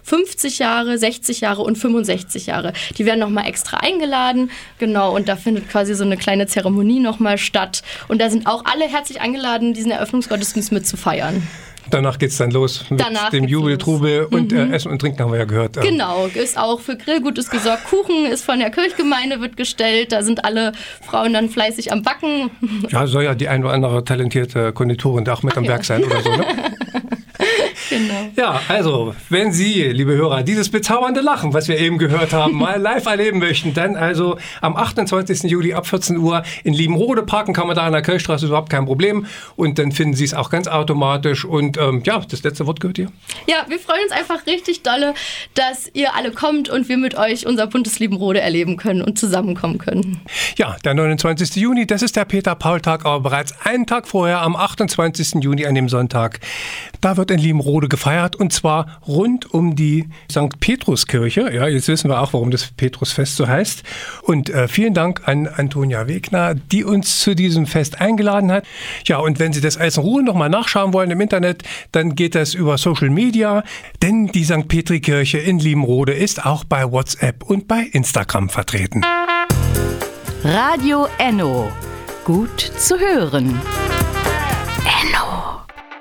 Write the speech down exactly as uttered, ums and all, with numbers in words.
fünfzig Jahre, sechzig Jahre und fünfundsechzig Jahre. Die werden nochmal extra eingeladen, genau, und da findet quasi so eine kleine Zeremonie nochmal statt. Und da sind auch alle herzlich eingeladen, diesen Eröffnungsgottesdienst mit zu feiern. Danach geht es dann los mit Danach dem Jubeltrubel und mhm. äh, Essen und Trinken haben wir ja gehört. Genau, ist auch für Grillgutes gesorgt. Kuchen ist von der Kirchgemeinde, wird gestellt. Da sind alle Frauen dann fleißig am Backen. Ja, soll ja die ein oder andere talentierte Konditorin da auch mit Ach am ja. Werk sein oder so, ne? Genau. Ja, also, wenn Sie, liebe Hörer, dieses bezaubernde Lachen, was wir eben gehört haben, mal live erleben möchten, dann also am achtundzwanzigsten Juli ab vierzehn Uhr in Liebenrode parken kann man da an der Kirchstraße, überhaupt kein Problem. Und dann finden Sie es auch ganz automatisch. Und ähm, ja, das letzte Wort gehört ihr. Ja, wir freuen uns einfach richtig dolle, dass ihr alle kommt und wir mit euch unser buntes Liebenrode erleben können und zusammenkommen können. Ja, der neunundzwanzigsten Juni, das ist der Peter-Paul-Tag, aber bereits einen Tag vorher, am achtundzwanzigsten Juni, an dem Sonntag, da wird in Liebenrode gefeiert und zwar rund um die Sankt Petruskirche. Ja, jetzt wissen wir auch, warum das Petrusfest so heißt. Und äh, vielen Dank an Antonia Wegner, die uns zu diesem Fest eingeladen hat. Ja, und wenn Sie das alles in Ruhe nochmal nachschauen wollen im Internet, dann geht das über Social Media, denn die Sankt Petri-Kirche in Liebenrode ist auch bei WhatsApp und bei Instagram vertreten. Radio Enno. Gut zu hören.